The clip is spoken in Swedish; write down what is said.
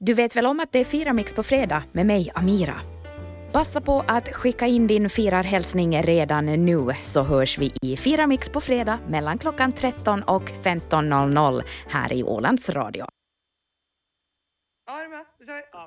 Du vet väl om att det är Firamix på fredag med mig, Amira? Passa på att skicka in din firarhälsning redan nu, så hörs vi i Firamix på fredag mellan klockan 13 och 15.00 här i Ålands Radio.